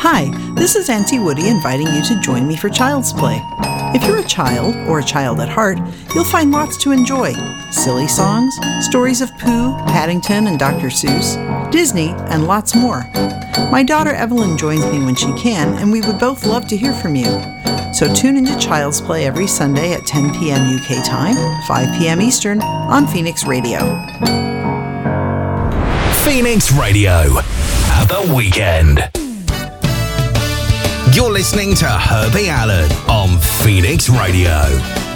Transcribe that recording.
Hi, this is Auntie Woody inviting you to join me for Child's Play. If you're a child, or a child at heart, you'll find lots to enjoy. Silly songs, stories of Pooh, Paddington, and Dr. Seuss, Disney, and lots more. My daughter Evelyn joins me when she can, and we would both love to hear from you. So tune into Child's Play every Sunday at 10 p.m. UK time, 5 p.m. Eastern, on Phoenix Radio. Phoenix Radio at the weekend. You're listening to Herbie Allen on Phoenix Radio.